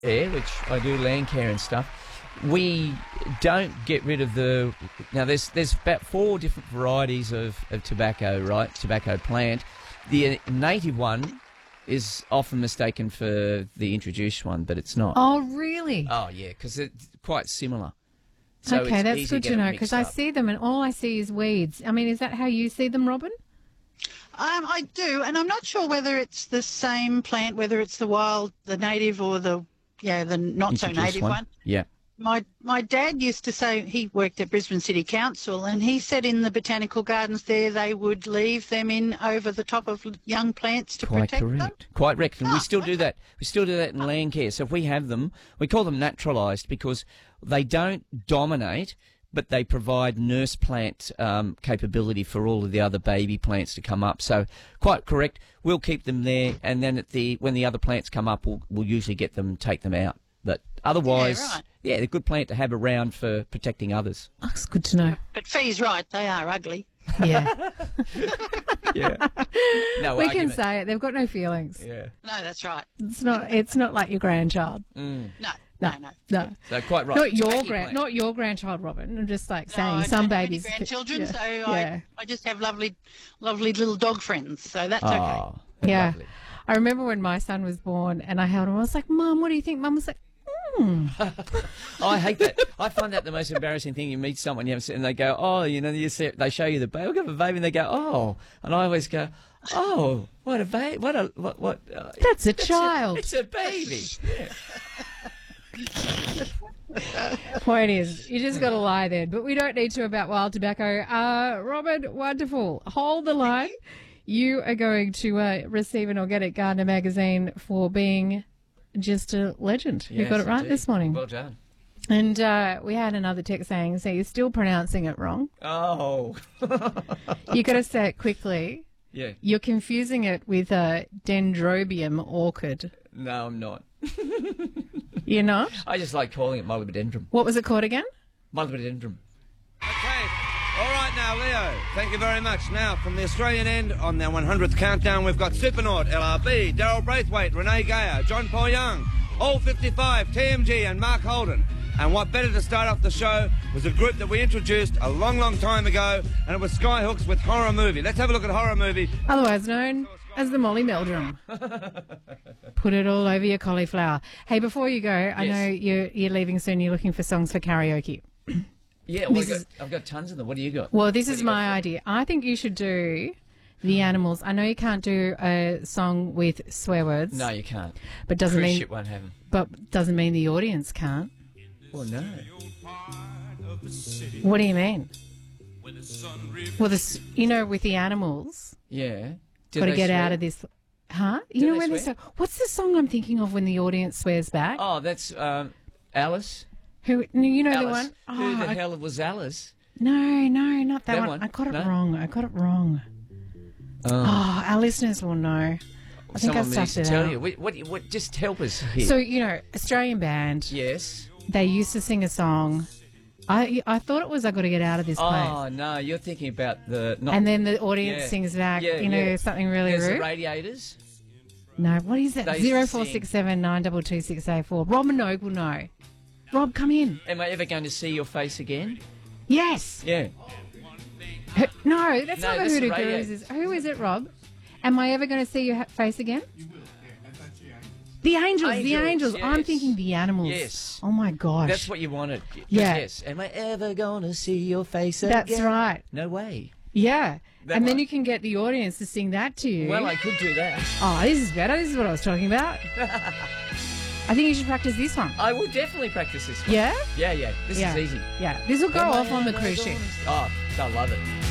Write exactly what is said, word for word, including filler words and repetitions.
care, which I do land care and stuff, we don't get rid of the... Now, there's there's about four different varieties of, of tobacco, right? Tobacco plant. The uh, native one is often mistaken for the introduced one, but it's not. Oh, really? Oh, yeah, because it's quite similar. So okay, it's that's easy good to to get it know, because mixed I up. see them and all I see is weeds. I mean, is that how you see them, Robin? Um, I do, and I'm not sure whether it's the same plant, whether it's the wild, the native, or the yeah, the not so Introduced native one. one. Yeah. My my dad used to say, he worked at Brisbane City Council, and he said in the botanical gardens there they would leave them in over the top of young plants to Quite protect correct. them. Quite correct. And we Oh, still do okay. that. We still do that in land care. So if we have them, we call them naturalised because they don't dominate, but they provide nurse plant um, capability for all of the other baby plants to come up. So quite correct. We'll keep them there, and then at the when the other plants come up, we'll, we'll usually get them, take them out. But otherwise, Yeah, right. yeah, they're a good plant to have around for protecting others. Oh, that's good to know. But Fee's right, they are ugly. Yeah. Yeah. No we can argument. say it. They've got no feelings. Yeah. No, that's right. It's not It's not like your grandchild. Mm. No, No, no, no. no. So quite right. Not your Tacky grand, plant. not your grandchild, Robin. I'm just like No, saying I some don't have any babies. grandchildren, yeah. so yeah. I, I just have lovely, lovely little dog friends. So that's okay. Oh, Yeah. lovely. I remember when my son was born and I held him. I was like, "Mum, what do you think?" Mum was like, "Hmm." Oh, I hate that. I find that the most embarrassing thing. You meet someone you haven't seen, and they go, "Oh, you know," you see, they show you the baby. Look at the baby, and they go, "Oh," and I always go, "Oh, what a baby! What a what what." Uh, That's a child. it's a baby. Point is, you just got to lie then. But we don't need to about wild tobacco. Uh, Robin, wonderful. Hold the line. You are going to uh, receive an Organic Gardener magazine for being just a legend. you got Yes, it right indeed. this morning. Well done. And uh, we had another text saying, so you're still pronouncing it wrong. Oh, You got to say it quickly. yeah. You're confusing it with a dendrobium orchid. No, I'm not. You're not? I just like calling it molybdendrum. What was it called again? Molybdendrum. Okay. All right now, Leo. Thank you very much. Now, from the Australian end, on their one hundredth countdown, we've got Supernaut, L R B, Daryl Braithwaite, Renee Gayer, John Paul Young, All fifty-five, T M G and Mark Holden. And what better to start off the show was a group that we introduced a long, long time ago, and it was Skyhooks with Horror Movie. Let's have a look at Horror Movie. Otherwise known as the Molly Meldrum. Put it all over your cauliflower. Hey, before you go, I Yes. know you're, you're leaving soon. You're looking for songs for karaoke. Yeah, well, I've This got, is- I've got tons of them. What do you got? Well, this What is do you got my for- idea. I think you should do The Animals. I know you can't do a song with swear words. No, you can't. but doesn't Cruise mean ship won't have them. but doesn't mean the audience can't. Well, no. What do you mean? Well, this you know with The Animals, Yeah. Do got to they get swear? out of this. Huh? You Do know they when they swear? say, what's the song I'm thinking of when the audience swears back? Oh, that's um, Alice. Who you know the Alice. one? Who Oh, the I- hell was Alice? No, no, not that, That one. one? I got it No? wrong. I got it wrong. Oh, Oh, our listeners will know. I think I someone needs stuffed to it tell out. you. What, what, what, just help us here. So, you know, Australian band, yes. they used to sing a song. I I thought it was I Got to Get Out of This Place. Oh no, you're thinking about the not. And then the audience yeah. sings back, Yeah, you know, yeah. something really There's the rude. radiators. No, what is that? They used to Zero four six seven nine two two six eight four. Rob Minogue will know. Rob, come in. Am I ever going to see your face again? Yes. Yeah. Who- No, that's No, not the that's Hoodoo the radio- Gurus. Is. Who is it, Rob? Am I ever going to see your ha- face again? The Angels, the Angels, Angels. I'm yes. thinking the Animals. Yes. Oh my gosh. That's what you wanted. Yeah. Yes. Am I ever going to see your face again? That's right. No way. Yeah. That and then one. you can get the audience to sing that to you. Well, I could do that. Oh, this is better. This is what I was talking about. I think you should practice this one. I will definitely practice this one. Yeah? Yeah, yeah. This Yeah. is easy. Yeah. This will go Am I off on the ever cruise gonna ship. s- Oh, I love it.